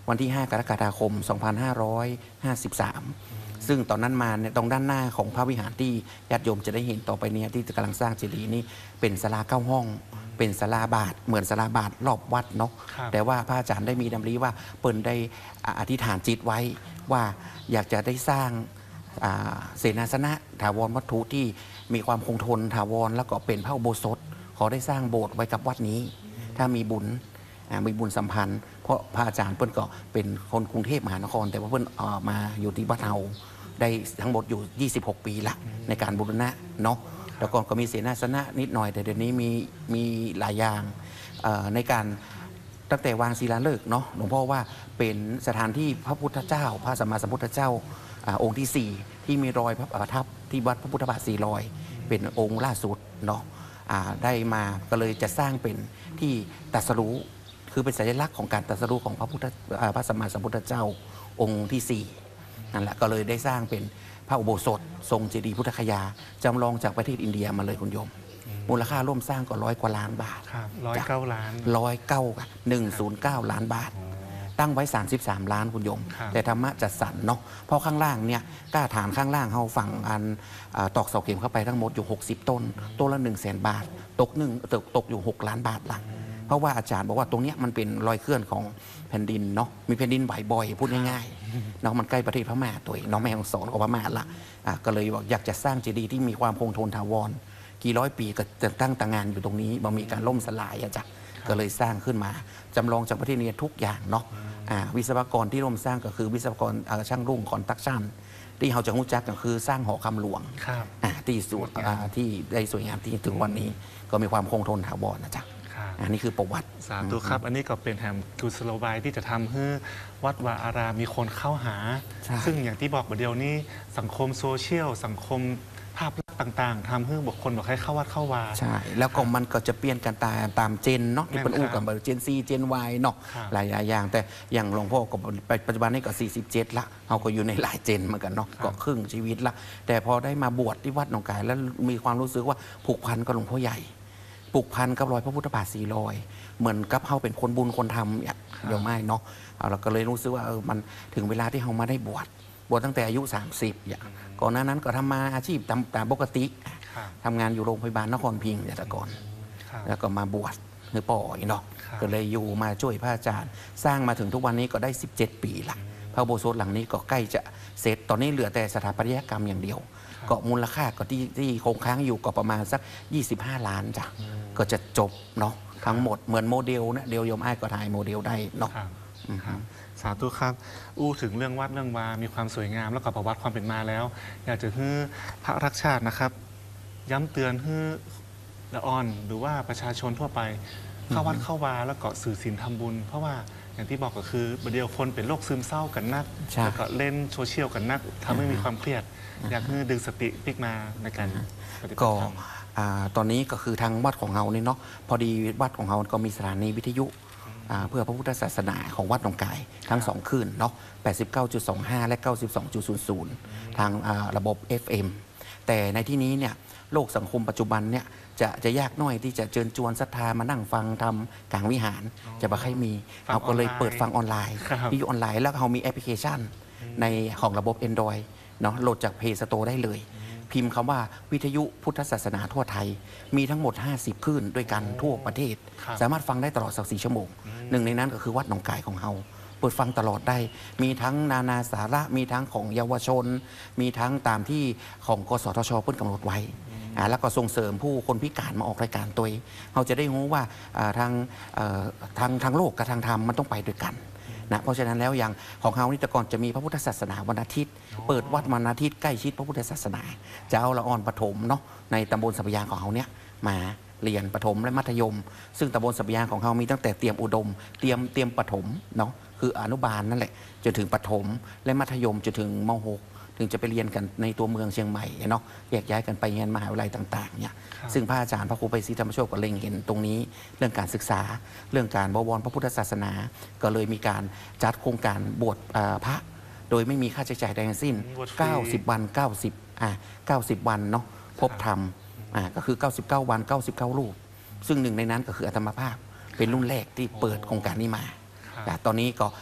วันที่ 5 กรกฎาคม 2553 ซึ่งตอนนั้นมาเนี่ยตรงด้านหน้าของพระวิหารที่ญาติโยมจะได้เห็นต่อไปนี้ที่กำลังสร้างเจดีย์นี้เป็นศาลา9 ห้องเป็นศาลาบาทเหมือนศาลาบาทรอบวัดเนาะแต่ว่าพระอาจารย์ได้มีดำริว่าเปิ่นได้อธิษฐานจิตไว้ว่าอยากจะได้สร้างเสนาสนะถาวรวัตถุที่มีความคงทนถาวรแล้วก็เป็นพระอุโบสถขอได้สร้างโบสถ์ไว้กับวัดนี้ถ้ามีบุญสัมพันธ์เพราะพระอาจารย์เปิ้ลก็เป็นคนกรุงเทพมหานครแต่ว่าเปิ้ลมาอยู่ที่วัดเฮาได้ทั้งหมดอยู่ 26 ปีละในการบูรณะเนาะแล้วก็มีเสนาสนะนิดหน่อยแต่เดี๋ยวนี้มีหลายอย่างในการตั้งแต่วางศิลาฤกษ์เนาะหลวงพ่อว่าเป็นสถานที่พระพุทธเจ้าพระสัมมาสัมพุทธเจ้าองค์ที่ 4ที่มีรอยพระประทับที่วัดพระพุทธบาท4 รอยเป็นองค์ล่าสุดเนาะได้มาก็เลยจะสร้างเป็นที่ตรัสรู้คือเป็นสัญลักษณ์ของการตรัสรู้ของพระสัมมาสัมพุทธเจ้าองค์ที่ 4นั่นแหละก็เลยได้สร้างเป็นพระอุโบสถทรงเจดีย์พุทธคยาจำลองจากประเทศอินเดียมาเลยคุณโยมมูลค่าร่วมสร้างก็100 กว่าล้านบาทครับ109 ล้าน 109 ล้านบาทตั้งไว้33 ล้านคุณโยมแต่ธรรมะจัดสรรเนาะเพราะข้างล่างเนี่ยกล้าฐานข้างล่างเขาฝั่งอันตอกเสาเข็มเข้าไปทั้งหมดอยู่60 ต้นต้นละ100,000 บาทตกอยู่6 ล้านบาทละเพราะว่าอาจารย์บอกว่าตรงนี้มันเป็นรอยเคลื่อนของแผ่นดินเนาะมีแผ่นดินไหวบ่อยพูดง่ายๆเนาะมันใกล้ประเทศพม่าตัวน้องแม่ของสอนของพม่าละก็เลยบอกอยากจะสร้างเจดีย์ที่มีความคงทนถาวรกี่ร้อยปีก็จะตั้งตางานอยู่ตรงนี้บ่มีการล่มสลายจ้ะก็เลยสร้างขึ้นมาจำลองจากประเทศนี้ทุกอย่างเนาะวิศวกรที่ร่วมสร้างก็คือวิศวกรช่างรุ่งคอนสตรัคชั่นที่เราจะรู้จักก็คือสร้างหอคำหลวงที่สุดที่ได้สวยงามที่ถึงวันนี้ก็มีความคงทนถาวรนะจ๊ะอันนี้คือประวัติสาธุครับอันนี้ก็เป็นแห่งกุศโลบายที่จะทำให้วัดวาอารามมีคนเข้าหาซึ่งอย่างที่บอกเดี๋ยวนี้สังคมโซเชียลสังคมภาพลักษณ์ต่างๆทำให้บุคคลบอกให้เข้าวัดเข้าวาใช่แล้วก็มันก็จะเปลี่ยนกันตามเจนเนาะที่เป็นอู้กับเจนซีเจนวเนาะหลายอย่างแต่อย่างหลวงพ่อก็ปัจจุบันนี้ก็47ละเราก็อยู่ในหลายเจนเหมือนกันเนาะก็ครึ่งชีวิตละแต่พอได้มาบวชที่วัดหนองกายแล้วมีความรู้สึกว่าผูกพันกับหลวงพ่อใหญ่ผูกพันกับรอยพระพุทธบาท4 รอยเหมือนกับเขาเป็นคนบุญคนทำอย่างไม่เนาะเราก็เลยรู้สึกว่ามันถึงเวลาที่เขามาได้บวชตั้งแต่อายุ30อย่างก่อนหน้านั้นก็ทำมาอาชีพตามปกติทำงานอยู่โรงพยาบาลนครพิงค์แต่ก่อนแล้วก็มาบวชคือป่อยเนาะก็เลยอยู่มาช่วยพระอาจารย์สร้างมาถึงทุกวันนี้ก็ได้17 ปีละพระอุโบสถหลังนี้ก็ใกล้จะเสร็จตอนนี้เหลือแต่สถาปัตยกรรมอย่างเดียวก็มูลค่าก็ที่คงค้างอยู่ก็ประมาณสัก25 ล้านจ้ะก็จะจบเนาะทั้งหมดเหมือนโมเดลนะเดียวยมอ้ายก็ถ่ายโมเดลได้เนาะสาธุครับอู้ถึงเรื่องวัดเรื่องวามีความสวยงามแล้วก็ประวัติความเป็นมาแล้วอยากจะให้พระรักชาตินะครับย้ำเตือนให้ละอ่อนหรือว่าประชาชนทั่วไปเข้าวัดเข้าวาแล้วก็สื่อศีลทำบุญเพราะว่าอย่างที่บอกก็คือประเดี๋ยวคนเป็นโรคซึมเศร้ากันนักแล้วก็เล่นโซเชียลกันนักทำให้มีความเครียดอยากให้ดึงสติพลิกมาในการปฏิบัติธรรมตอนนี้ก็คือทางวัดของเราเนี่ยเนาะพอดีวัดของเราก็มีสถานีวิทยุเพื่อพระพุทธศาสนาของวัดหนองกายทั้ง2 คลื่นเนาะ 89.25 และ 92.00 ทางระบบ FM แต่ในที่นี้เนี่ยโลกสังคมปัจจุบันเนี่ยจะยากน้อยที่จะเชิญชวนศรัทธามานั่งฟังทำกลางวิหารจะไม่ค่อยมีเราก็เลยเปิดฟังออนไลน์วิทยุออนไลน์แล้วเรามีแอปพลิเคชันในของระบบ Android เนาะโหลดจาก Play Store ได้เลยพิมพ์คำว่าวิทยุพุทธศาสนาทั่วไทยมีทั้งหมด50 คลื่นด้วยกันทั่วประเทศสามารถฟังได้ตลอด24 ชั่วโมงหนึ่งในนั้นก็คือวัดหนองกายของเราเปิดฟังตลอดได้มีทั้งนานาสาระมีทั้งของเยาวชนมีทั้งตามที่ของกสทช.เพิ่งกำหนดไว้แล้วก็ส่งเสริมผู้คนพิการมาออกรายการตัวเราจะได้รู้ว่าทางโลกกับทางธรรมมันต้องไปด้วยกันนะเพราะฉะนั้นแล้วอย่างของเฮานี่แต่ก่อนจะมีพระพุทธศาสนาวันอาทิตย์เปิดวัดวันอาทิตย์ใกล้ชิดพระพุทธศาสนาจะเอาละอ่อนปฐมเนาะในตำบลสัพยางของเฮาเนี่ยมาเรียนประถมและมัธยมซึ่งตำบลสัพยางของเฮามีตั้งแต่เตรียมอุดมเตรียมประถมเนาะคืออนุบาลนั่นแหละจนถึงประถมและมัธยมจนถึงม.6ถึงจะไปเรียนกันในตัวเมืองเชียงใหม่เนาะแยกย้ายกันไปเรียนมหาวิทยาลัยต่างๆเนี่ยซึ่งพระอาจารย์พระครูไปศรีธรรมโชติก็เล็งเห็นตรงนี้เรื่องการศึกษาเรื่องการบวรพระพุทธศาสนาก็เลยมีการจัดโครงการบวชพระโดยไม่มีค่าใช้จ่ายใดทั้งสิ้น90 วัน90วันเนาะพบธรรมก็คือ99 วัน99 รูปซึ่งหนึ่งในนั้นก็คืออาตมาภาพเป็นรุ่นแรกที่เปิดโครงการนี้มาแต่ตอนนี้ก็